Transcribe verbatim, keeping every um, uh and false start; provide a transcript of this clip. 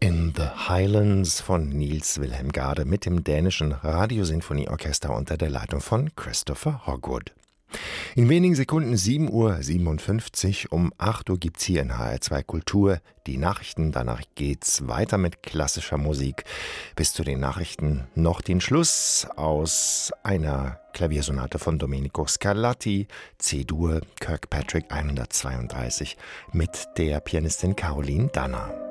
In the Highlands von Niels Wilhelm Gade mit dem dänischen Radiosinfonieorchester unter der Leitung von Christopher Hogwood. In wenigen Sekunden sieben Uhr siebenundfünfzig, um acht Uhr gibt's hier in H R zwei Kultur die Nachrichten. Danach geht's weiter mit klassischer Musik. Bis zu den Nachrichten noch den Schluss aus einer Klaviersonate von Domenico Scarlatti, C-Dur, Kirkpatrick hundertzweiunddreißig mit der Pianistin Caroline Danner.